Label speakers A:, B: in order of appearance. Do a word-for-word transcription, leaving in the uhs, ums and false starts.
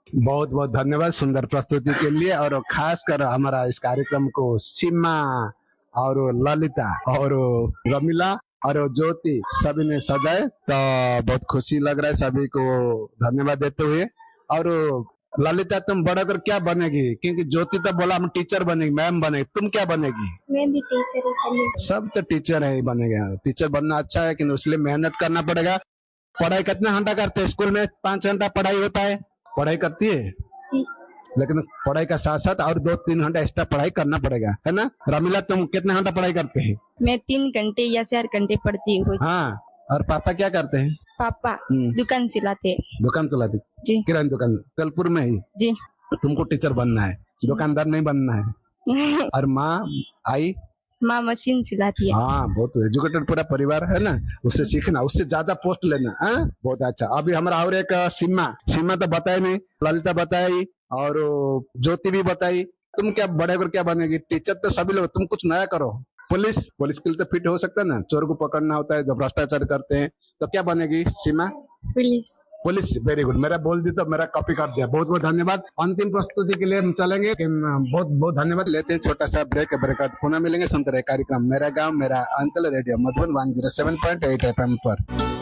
A: बहुत बहुत धन्यवाद सुंदर प्रस्तुति के लिए, और खास कर हमारा इस कार्यक्रम को सीमा और ललिता और रमीला और ज्योति सभी ने सजाए, तो बहुत खुशी लग रहा है सभी को धन्यवाद देते हुए। और ललिता तुम बड़ा कर क्या बनेगी, क्योंकि ज्योति तो बोला हम टीचर बनेगी, मैम बनेगी, तुम क्या बनेगी?
B: मैं भी टीचर ही बनेगी।
A: सब तो टीचर है ही बनेगा। टीचर बनना अच्छा है, लेकिन उसके लिए मेहनत करना पड़ेगा। पढ़ाई कितना घंटा करते हैं स्कूल में? पाँच घंटा पढ़ाई होता है। पढ़ाई करती है
B: जी,
A: लेकिन पढ़ाई का साथ साथ और दो तीन घंटा एक्स्ट्रा पढ़ाई करना पड़ेगा, है ना? रमीला तुम कितना घंटा पढ़ाई करते हैं?
B: मैं तीन घंटे या चार घंटे पढ़ती हूँ।
A: हाँ, और पापा क्या करते हैं?
B: पापा
A: हम्म।
B: दुकान चलाते।
A: दुकान चलाते
B: जी,
A: किराना दुकान तेलपुर में ही।
B: जी,
A: तुमको टीचर बनना है, दुकानदार नहीं बनना है। और माँ आई
B: माँ मशीन सिलाती है।
A: हाँ, बहुत एजुकेटेड पूरा परिवार है ना, उससे सीखना, उससे ज्यादा पोस्ट लेना। हाँ, बहुत अच्छा। अभी हमारा और एक सीमा सीमा तो बताई नहीं, ललिता बताई और ज्योति भी बताई। तुम क्या बड़े होकर क्या बनेगी? टीचर तो सभी लोग, तुम कुछ नया करो। पुलिस पुलिस के लिए तो फिट हो सकता है ना, चोर को पकड़ना होता है, जब भ्रष्टाचार करते हैं। तो क्या बनेगी सीमा?
B: पुलिस।
A: Police, very good. मेरा बोल दी तो मेरा कॉपी कर दिया। बहुत बहुत धन्यवाद। अंतिम प्रस्तुति के लिए हम चलेंगे, लेकिन बहुत बहुत धन्यवाद। लेते हैं छोटा सा ब्रेक, ब्रेक पुनः मिलेंगे। सुनते रहे कार्यक्रम मेरा गांव मेरा अंचल, radio Madhuban one zero seven point eight F M पर।